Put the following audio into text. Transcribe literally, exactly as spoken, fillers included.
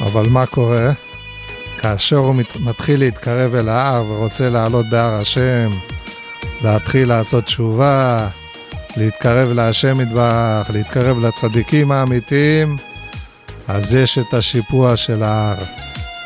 אבל מה קורה? כאשר הוא מתחיל להתקרב אל ההר ורוצה לעלות בהר השם, להתחיל לעשות תשובה, להתקרב להשם יתברך, להתקרב לצדיקים האמיתיים, אז יש את השיפוע של ההר.